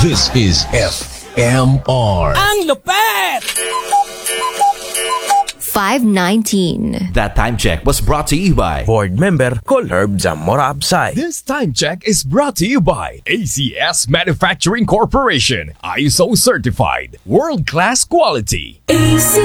This is FMR. Ang lupet! 5:19. That time check was brought to you by Board member Col Herb Zamora Absay. This time check is brought to you by ACS Manufacturing Corporation. ISO certified. World-class quality.